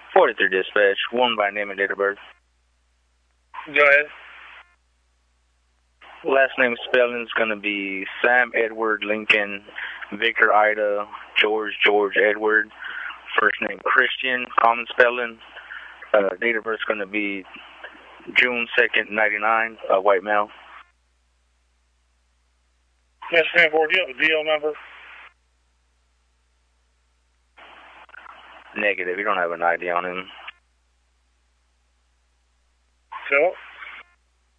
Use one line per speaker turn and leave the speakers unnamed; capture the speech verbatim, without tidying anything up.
forty-three dispatch, one by name and date of birth.
Go ahead.
Last name spelling is going to be Sam Edward Lincoln, Victor Ida, George George Edward. First name Christian, common spelling. Uh, date of birth is going to be June second, ninety-nine, uh, white male.
Mister Stanford, do you have a D L number?
Negative, you don't have an I D on him.
So?